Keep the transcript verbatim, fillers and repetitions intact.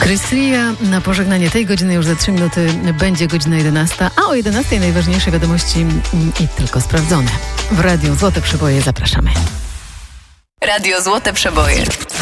Ristria na pożegnanie tej godziny już za trzy minuty będzie godzina jedenasta, a o jedenastej najważniejsze wiadomości i tylko sprawdzone. W Radiu Złote Przeboje zapraszamy. Radio Złote Przeboje.